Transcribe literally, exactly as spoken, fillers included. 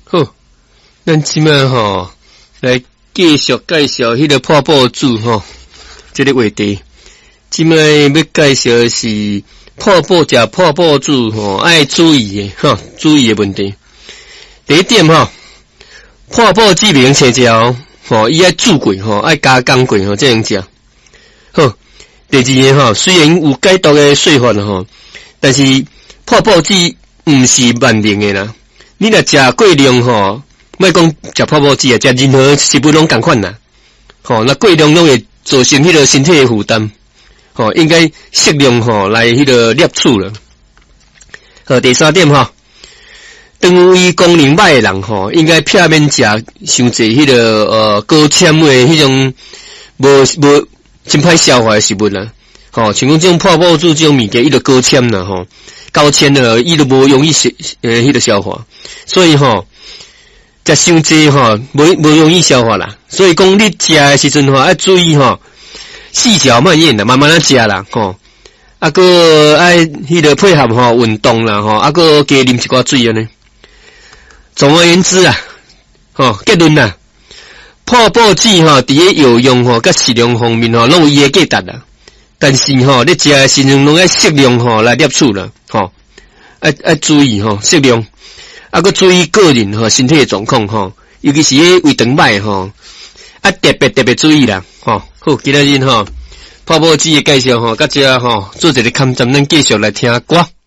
好，咱即摆吼来继续介绍迄个泡泡煮吼，这个话题。即摆要介绍的是泡泡食泡泡煮吼，爱注意的吼，注意的问题。第一点吼，泡泡记名青椒吼，伊爱煮过吼，爱加工过吼，这样食。好，第二个吼，虽然有解毒的说法吼，但是泡泡剂毋是万能的啦。你若食过量吼，莫讲食泡泡剂啊，食任何食物拢共款啦。吼，那过量拢会造成迄个身体的负担。吼，应该适量吼来迄个摄取了。好，第三点吼，肠胃功能歹的人吼，应该避免食伤济迄个呃高纤维迄种无无真歹消化的食物啦。吼，像讲这种泡泡煮这种物件，伊就高纤啦吼。高纤的，伊都无容易消，呃，迄个消化，所以吼，食伤济吼，无无容易消化啦。所以讲你食的时阵吼，要注意吼，细嚼慢咽啦，慢慢啊食啦，吼，啊个爱迄个配合吼运动啦，吼，啊个加啉一寡水安尼。总而言之啊，吼结论啦，泡泡剂吼，伫个药用吼，甲适量方面吼，拢有伊个价值啦。但是吼，你食的时阵拢要适量吼来摄取啦，吼，要要注意吼适量，啊个注意个人吼身体的状况吼，尤其是迄胃肠歹吼，啊特别特别注意啦，吼。好，今仔日吼泡泡剂的介绍吼，甲遮吼做一个勘站，咱继续来听歌。